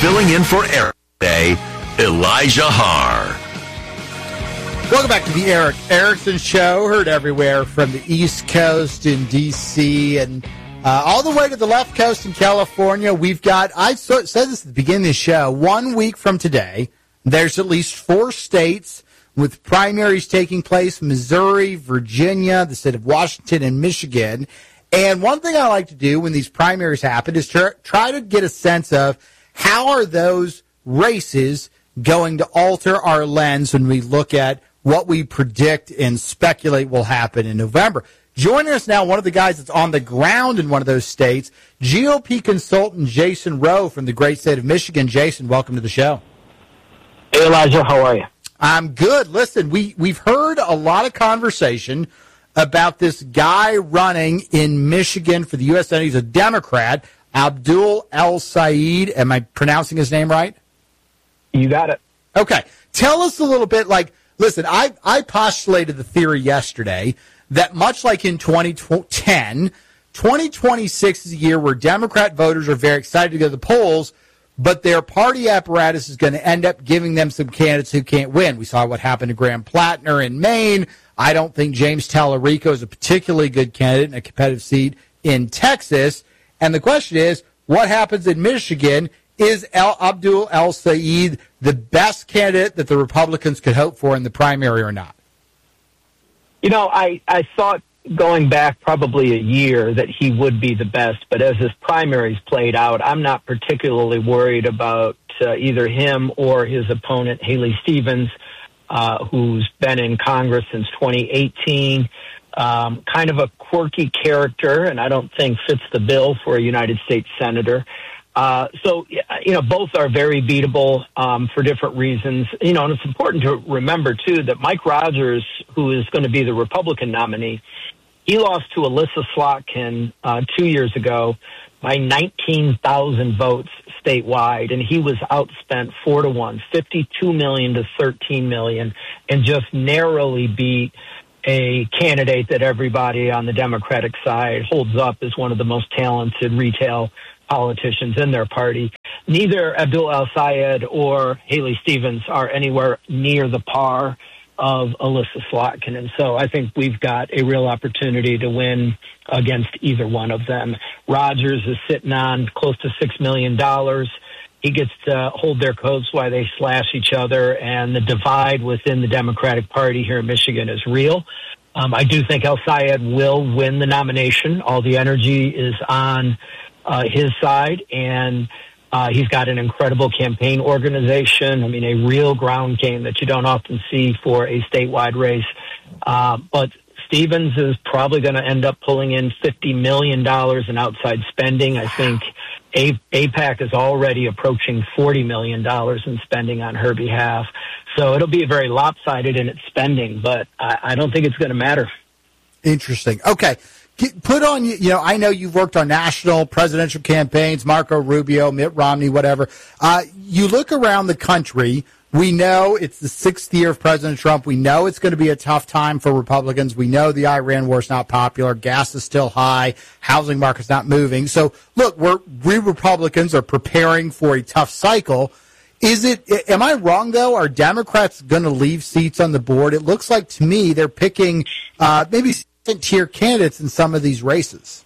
filling in for Eric today, Elijah Haar. Welcome back to the Eric Erickson Show, heard everywhere from the East Coast in D.C. and all the way to the left coast in California. We've got, I said this at the beginning of the show, 1 week from today, there's at least 4 states with primaries taking place: Missouri, Virginia, the state of Washington, and Michigan. And one thing I like to do when these primaries happen is try to get a sense of how are those races going to alter our lens when we look at what we predict and speculate will happen in November. Joining us now, one of the guys that's on the ground in one of those states, GOP consultant Jason Rowe from the great state of Michigan. Jason, welcome to the show. Hey, Elijah, how are you? I'm good. Listen, we've heard a lot of conversation about this guy running in Michigan for the U.S. Senate. He's a Democrat, Abdul El-Sayed. Am I pronouncing his name right? You got it. Okay. Tell us a little bit, listen, I postulated the theory yesterday that much like in 2010, 2026 is a year where Democrat voters are very excited to go to the polls, but their party apparatus is going to end up giving them some candidates who can't win. We saw what happened to Graham Plattner in Maine. I don't think James Tallarico is a particularly good candidate in a competitive seat in Texas. And the question is, what happens in Michigan? Is Abdul El-Sayed the best candidate that the Republicans could hope for in the primary or not? You know, I thought going back probably a year that he would be the best, but as his primaries played out, I'm not particularly worried about either him or his opponent, Haley Stevens, who's been in Congress since 2018. Kind of a quirky character, and I don't think fits the bill for a United States senator. So, both are very beatable for different reasons. And it's important to remember, too, that Mike Rogers, who is going to be the Republican nominee, he lost to Alyssa Slotkin 2 years ago by 19,000 votes statewide, and he was outspent 4-1, $52 million to $13 million, and just narrowly beat a candidate that everybody on the Democratic side holds up as one of the most talented retail politicians in their party. Neither Abdul El-Sayed or Haley Stevens are anywhere near the par of Alyssa Slotkin. And so I think we've got a real opportunity to win against either one of them. Rogers is sitting on close to $6 million. He gets to hold their coats while they slash each other, and the divide within the Democratic Party here in Michigan is real. I do think El-Sayed will win the nomination. All the energy is on his side, and he's got an incredible campaign organization. I mean, a real ground game that you don't often see for a statewide race. But Stevens is probably going to end up pulling in $50 million in outside spending. I think AIPAC is already approaching $40 million in spending on her behalf. So it'll be very lopsided in its spending, but I don't think it's going to matter. Interesting. Okay. Put on, I know you've worked on national presidential campaigns, Marco Rubio, Mitt Romney, whatever. You look around the country, we know it's the 6th year of President Trump. We know it's going to be a tough time for Republicans. We know the Iran war is not popular. Gas is still high. Housing market's not moving. So, look, we Republicans are preparing for a tough cycle. Am I wrong, though? Are Democrats going to leave seats on the board? It looks like, to me, they're picking maybe second-tier candidates in some of these races.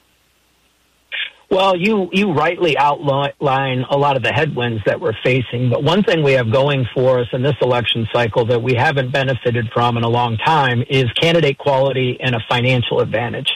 Well, you rightly outline a lot of the headwinds that we're facing, but one thing we have going for us in this election cycle that we haven't benefited from in a long time is candidate quality and a financial advantage.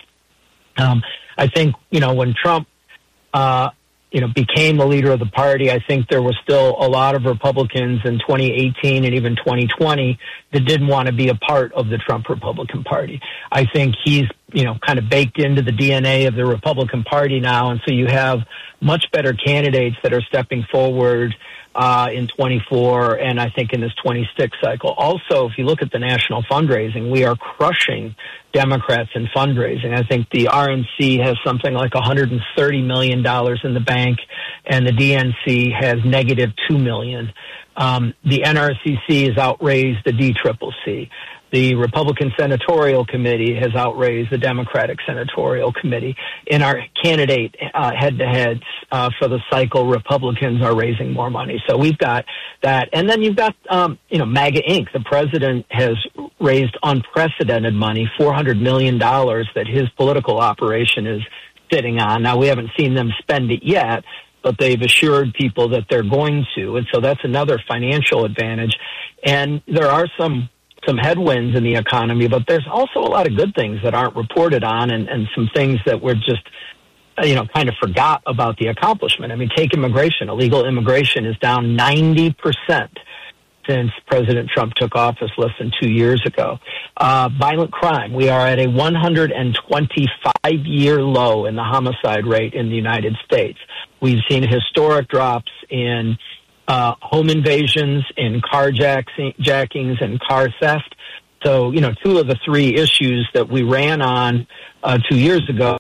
I think, when Trump became the leader of the party, I think there was still a lot of Republicans in 2018 and even 2020 that didn't want to be a part of the Trump Republican Party. I think he's, kind of baked into the DNA of the Republican Party now, and so you have much better candidates that are stepping forward in 24 and I think in this 26 cycle. Also, if you look at the national fundraising, we are crushing Democrats in fundraising. I think the RNC has something like $130 million in the bank, and the DNC has negative $2 million. The NRCC has outraised the DCCC. The Republican Senatorial Committee has outraised the Democratic Senatorial Committee. In our candidate head-to-heads for the cycle, Republicans are raising more money. So we've got that. And then you've got, MAGA Inc. The president has raised unprecedented money, $400 million that his political operation is sitting on. Now, we haven't seen them spend it yet, but they've assured people that they're going to. And so that's another financial advantage. And there are some headwinds in the economy, but there's also a lot of good things that aren't reported on and some things that we're just, kind of forgot about the accomplishment. I mean, take immigration. Illegal immigration is down 90% since President Trump took office less than 2 years ago. Violent crime. We are at a 125-year low in the homicide rate in the United States. We've seen historic drops in home invasions, in carjackings, and car theft. So, two of the three issues that we ran on 2 years ago,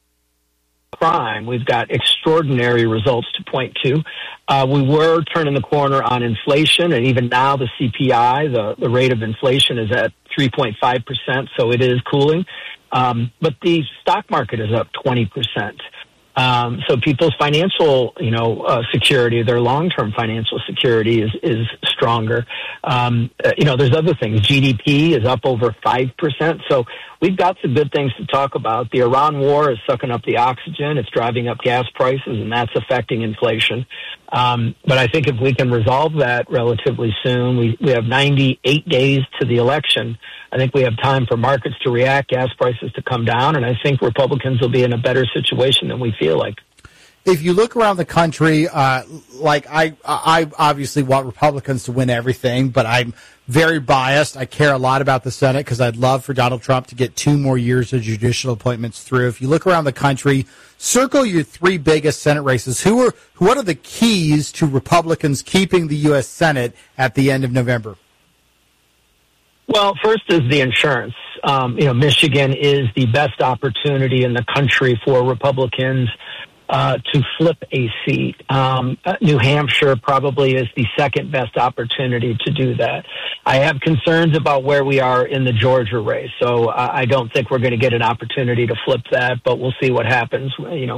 crime, we've got extraordinary results to point to. We were turning the corner on inflation, and even now the CPI, the rate of inflation is at 3.5%, so it is cooling. But the stock market is up 20%. So people's financial, security, their long-term financial security is stronger. There's other things. GDP is up over 5%. So we've got some good things to talk about. The Iran war is sucking up the oxygen. It's driving up gas prices, and that's affecting inflation. But I think if we can resolve that relatively soon, we have 98 days to the election. I think we have time for markets to react, gas prices to come down, and I think Republicans will be in a better situation than we feel like. If you look around the country, I obviously want Republicans to win everything, but I'm very biased. I care a lot about the Senate because I'd love for Donald Trump to get 2 more years of judicial appointments through. If you look around the country, circle your 3 biggest Senate races. What are the keys to Republicans keeping the U.S. Senate at the end of November? Well, first is the insurance. Michigan is the best opportunity in the country for Republicans to flip a seat. New Hampshire probably is the second best opportunity to do that. I have concerns about where we are in the Georgia race, so I don't think we're going to get an opportunity to flip that, but we'll see what happens.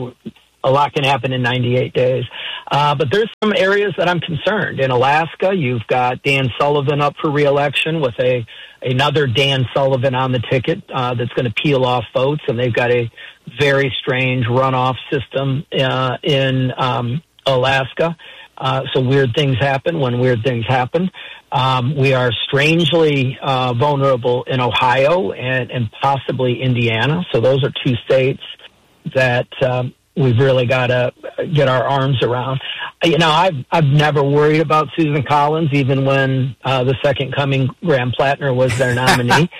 A lot can happen in 98 days. But there's some areas that I'm concerned. In Alaska, you've got Dan Sullivan up for re-election with another Dan Sullivan on the ticket that's going to peel off votes, and they've got a very strange runoff system in Alaska. So weird things happen when weird things happen. We are strangely vulnerable in Ohio and possibly Indiana. So those are 2 states that we've really got to get our arms around. I've never worried about Susan Collins, even when the second coming Graham Plattner was their nominee.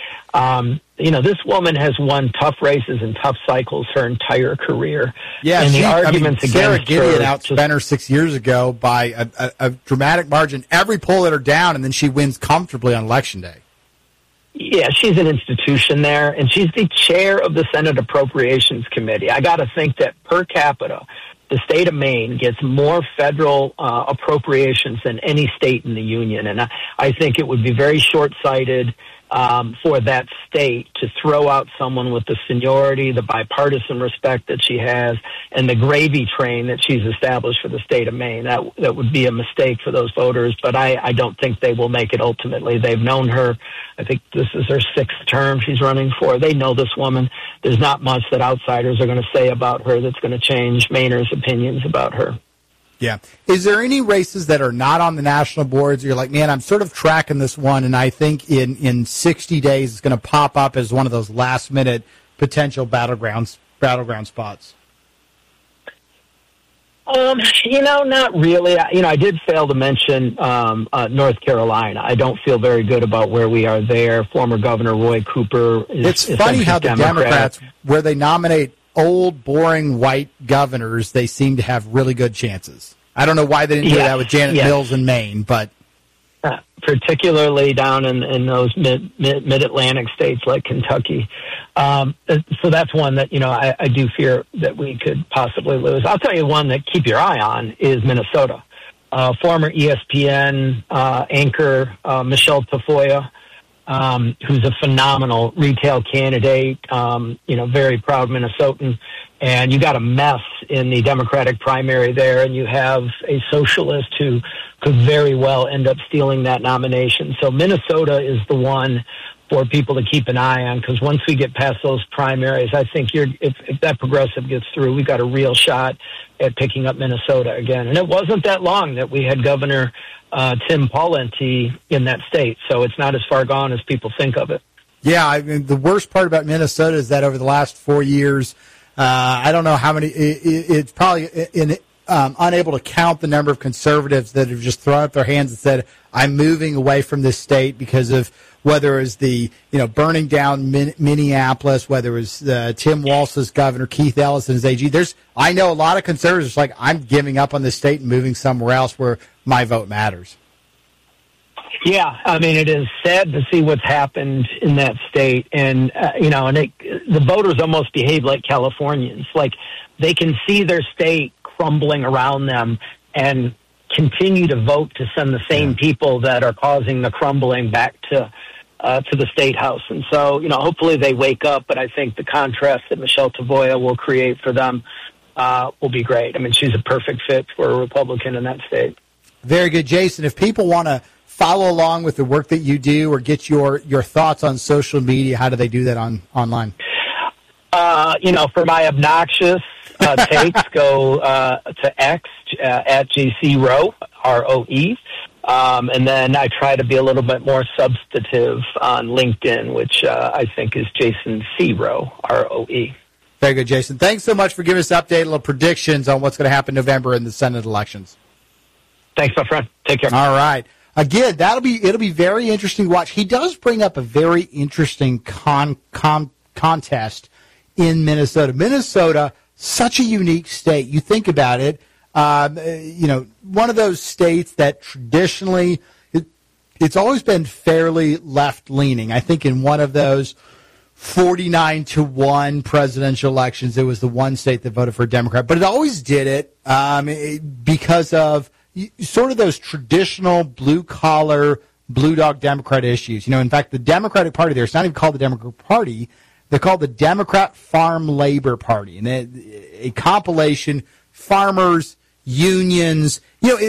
This woman has won tough races and tough cycles her entire career. Yeah, and the arguments against Sarah Gideon her outspent her 6 years ago by a dramatic margin. Every poll let her down, and then she wins comfortably on Election Day. Yeah, she's an institution there, and she's the chair of the Senate Appropriations Committee. I got to think that per capita, the state of Maine gets more federal appropriations than any state in the union, and I think it would be very short-sighted for that state to throw out someone with the seniority, the bipartisan respect that she has, and the gravy train that she's established for the state of Maine. That would be a mistake for those voters, but I don't think they will make it ultimately. They've known her. I think this is her 6th term she's running for. They know this woman. There's not much that outsiders are going to say about her that's going to change Mainers' opinions about her. Yeah. Is there any races that are not on the national boards? You're like, man, I'm sort of tracking this one, and I think in 60 days it's going to pop up as one of those last-minute potential battleground spots? Not really. I did fail to mention North Carolina. I don't feel very good about where we are there. Former Governor Roy Cooper is funny how the Democrats, where they nominate old, boring, white governors, they seem to have really good chances. I don't know why they didn't do that with Janet Mills in Maine, but particularly down in those mid-Atlantic states like Kentucky. So that's one that, I do fear that we could possibly lose. I'll tell you one that keep your eye on is Minnesota. Former ESPN anchor Michelle Tafoya who's a phenomenal retail candidate, very proud Minnesotan. And you got a mess in the Democratic primary there, and you have a socialist who could very well end up stealing that nomination. So Minnesota is the one for people to keep an eye on, because once we get past those primaries, I think if that progressive gets through, we've got a real shot at picking up Minnesota again. And it wasn't that long that we had Governor Tim Pawlenty in that state, so it's not as far gone as people think of it. Yeah, I mean, the worst part about Minnesota is that over the last 4 years, I don't know how many, it's probably unable to count the number of conservatives that have just thrown up their hands and said, I'm moving away from this state because of whether it was the, burning down Minneapolis, whether it was Tim Walz's governor, Keith Ellison as AG. I know a lot of conservatives like, I'm giving up on this state and moving somewhere else where my vote matters. Yeah, I mean, it is sad to see what's happened in that state. And, the voters almost behave like Californians. Like, they can see their state crumbling around them and continue to vote to send the same people that are causing the crumbling back to the state house. And so, hopefully they wake up. But I think the contrast that Michelle Tavoya will create for them will be great. I mean, she's a perfect fit for a Republican in that state. Very good, Jason. If people want to follow along with the work that you do or get your thoughts on social media, how do they do that online? For my obnoxious takes, go to X at JC Rowe, ROE. And then I try to be a little bit more substantive on LinkedIn, which I think is Jason C. Rowe, ROE. Very good, Jason. Thanks so much for giving us updated little predictions on what's going to happen in November in the Senate elections. Thanks, my friend. Take care. All right. Again, it'll be very interesting to watch. He does bring up a very interesting contest in Minnesota. Minnesota, such a unique state. You think about it, one of those states that traditionally it's always been fairly left-leaning. I think in one of those 49-1 presidential elections, it was the one state that voted for a Democrat, but it always did it because of sort of those traditional blue-collar, blue-dog Democrat issues. In fact, the Democratic Party there, it's not even called the Democratic Party. They're called the Democrat Farm Labor Party, and a compilation, farmers, unions,